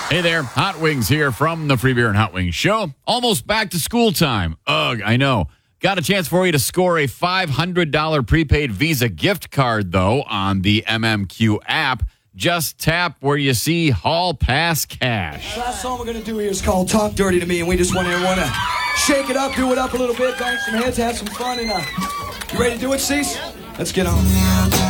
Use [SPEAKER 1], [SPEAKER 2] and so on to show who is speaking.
[SPEAKER 1] Hey there, Hot Wings here from the Free Beer and Hot Wings Show. Almost back to school time. Ugh, I know. Got a chance for you to score a $500 prepaid Visa gift card, though, on the MMQ app. Just tap where you see Hall Pass Cash.
[SPEAKER 2] The last song we're going to do here is called Talk Dirty to Me, and we just want everyone to shake it up, do it up a little bit, bang some heads, have some fun. And you ready to do it, Cease? Let's get on.